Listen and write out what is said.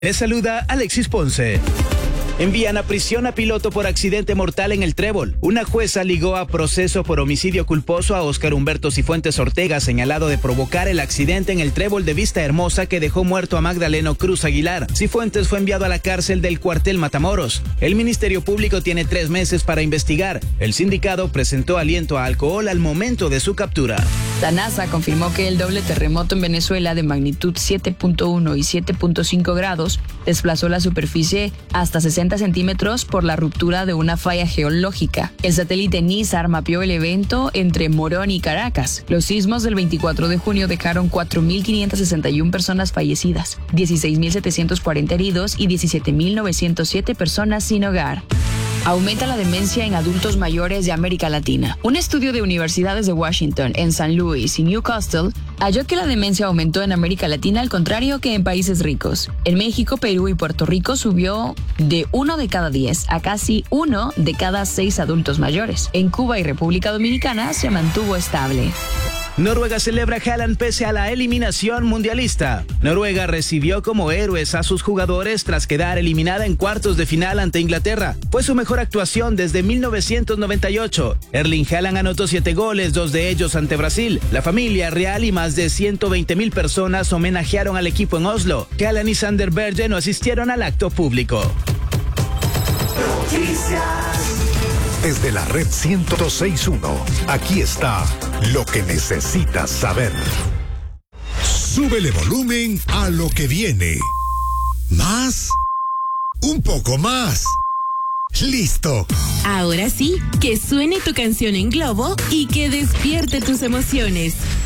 Les saluda Alexis Ponce. Envían a prisión a piloto por accidente mortal en el Trébol. Una jueza ligó a proceso por homicidio culposo a Óscar Humberto Cifuentes Ortega, señalado de provocar el accidente en el Trébol de Vista Hermosa que dejó muerto a Magdaleno Cruz Aguilar. Cifuentes fue enviado a la cárcel del cuartel Matamoros. El Ministerio Público tiene 3 meses para investigar. El sindicado presentó aliento a alcohol al momento de su captura. La NASA confirmó que el doble terremoto en Venezuela de magnitud 7.1 y 7.5 grados desplazó la superficie hasta 60 centímetros por la ruptura de una falla geológica. El satélite NISAR mapeó el evento entre Morón y Caracas. Los sismos del 24 de junio dejaron 4.561 personas fallecidas, 16.740 heridos y 17.907 personas sin hogar. Aumenta la demencia en adultos mayores de América Latina. Un estudio de universidades de Washington, en San Luis y Newcastle halló que la demencia aumentó en América Latina al contrario que en países ricos. En México, Perú y Puerto Rico subió de 1 de cada 10 a casi 1 de cada 6 adultos mayores. En Cuba y República Dominicana se mantuvo estable. Noruega celebra Haaland pese a la eliminación mundialista. Noruega recibió como héroes a sus jugadores tras quedar eliminada en cuartos de final ante Inglaterra. Fue su mejor actuación desde 1998. Erling Haaland anotó 7 goles, 2 de ellos ante Brasil. La familia real y más de 120,000 personas homenajearon al equipo en Oslo. Haaland y Sander Berge no asistieron al acto público. Desde la red 106.1, aquí está lo que necesitas saber. Súbele volumen a lo que viene. ¿Más? Un poco más. ¡Listo! Ahora sí, que suene tu canción en globo y que despierte tus emociones.